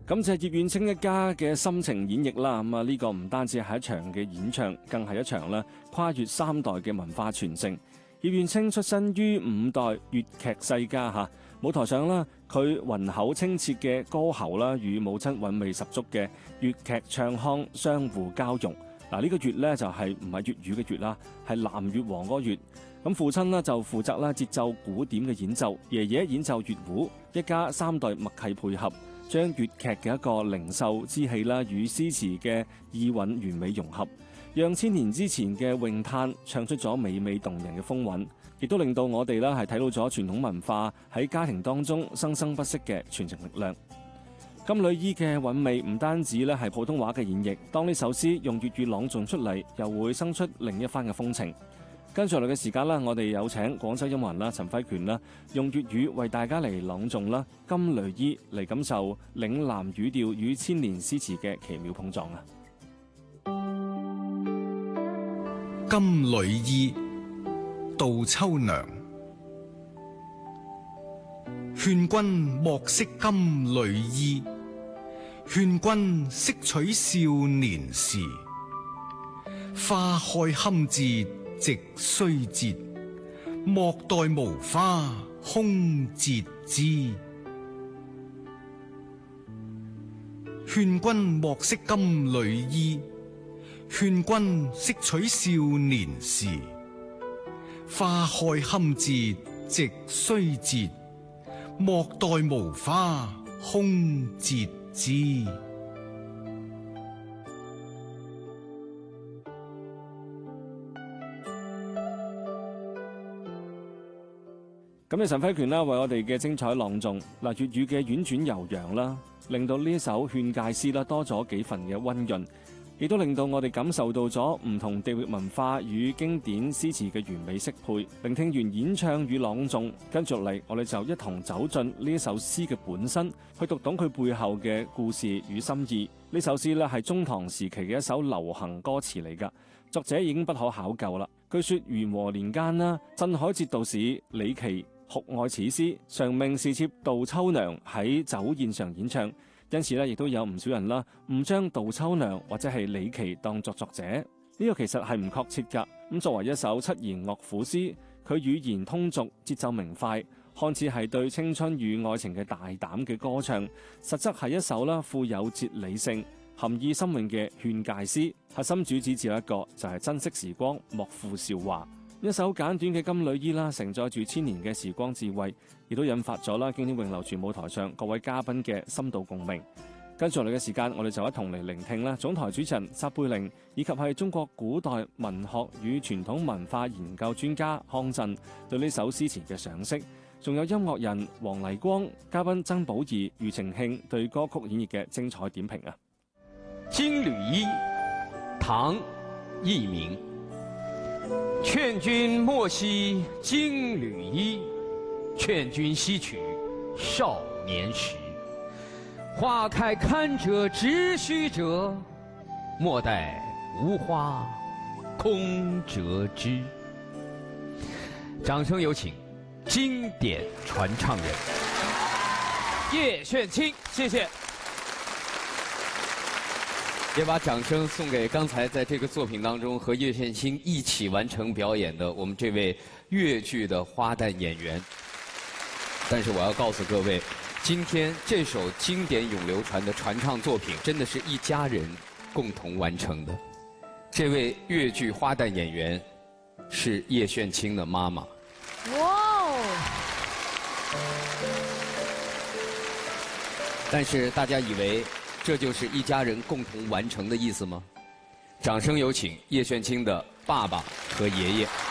感謝葉遠清一家嘅深情演繹啦，咁啊呢個唔單止係一場嘅演唱，更係一場咧跨越3代嘅文化傳承。葉遠清出身於5代粵劇世家嚇，舞台上啦，佢渾厚清澈嘅歌喉啦，與母親韻味十足嘅粵劇唱腔相互交融。嗱，呢個粵呢，就係唔係粵語嘅粵啦，係南越王嗰個粵。咁父親呢，就負責啦節奏古典嘅演奏，爺爺演奏粵胡，一家3代默契配合，將粵劇嘅一個靈秀之氣啦，與詩詞嘅意韻完美融合，讓千年之前嘅詠嘆唱出咗美美動人嘅風韻，亦都令到我哋啦係睇到咗傳統文化喺家庭當中生生不息嘅傳承力量。金縷衣嘅韻味唔單止咧係普通話嘅演繹，當呢首詩用粵語朗誦出嚟，又會生出另一番嘅風情。跟住落嚟嘅時間啦，我哋有請廣州音樂人啦陳輝權啦，用粵語為大家嚟朗誦啦《金縷衣》，嚟感受嶺南語調與千年詩詞嘅奇妙碰撞啊！ 金縷衣，杜秋娘。勸君莫惜金縷衣，勸君惜取少年時。花開堪折直須折，莫待無花空折枝。勸君莫惜金縷衣，勸君惜取少年時。花開堪折直須折，莫待無花空折枝。 咁你陳輝權啦，為我哋嘅精彩朗誦，嗱粵語嘅婉轉悠揚啦，令到呢一首勸誡詩啦多咗幾份嘅溫潤，亦都令到我哋感受到咗唔同地域文化與經典詩詞嘅完美適配。聆聽完演唱與朗誦，跟住落嚟，我哋就一同走進呢一首詩嘅本身，去讀懂佢背後嘅故事與心意。呢首詩咧係中唐時期嘅一首流行歌詞嚟㗎，作者已經不可考究啦。據說元和年間啦，鎮海節度使李琦酷愛此詩，常命侍妾杜秋娘喺酒宴上演唱，因此咧亦都有唔少人啦誤將杜秋娘或者係李琦當作作者，呢個其實係唔確切㗎。咁作為一首7言樂府詩，佢語言通俗，節奏明快，看似係對青春與愛情嘅大膽嘅歌唱，實則係一首啦富有哲理性、含義深遠嘅勸誡詩。核心主旨只有一個，就係珍惜時光，莫負韶華。一首簡短嘅金縷衣啦，承載住千年嘅時光智慧，亦都引發咗啦經典永流傳舞台上各位嘉賓嘅深度共鳴。跟住落嚟嘅時間，我哋就一同嚟聆聽啦總台主持人撒貝寧，以及係中國古代文學與傳統文化研究專家康震對呢首詩詞嘅賞識，仲有音樂人黃黎光、嘉賓曾寶儀、庾澄慶對歌曲演繹嘅精彩點評啊！ 金縷衣，唐·佚名。勸君莫惜金縷衣，勸君惜取少年时。花開堪折直須折，莫待無花空折枝。掌聲有請經典傳唱人葉炫清，謝謝。也把掌聲送給剛才在這個作品當中和葉炫清一起完成表演的我們這位粵劇的花旦演員。但是我要告訴各位，今天這首經典永流傳的傳唱作品，真的是一家人共同完成的。這位粵劇花旦演員是葉炫清的媽媽。哇！但是大家以為這就是一家人共同完成的意思嗎？掌聲有請葉炫清的爸爸和爺爺。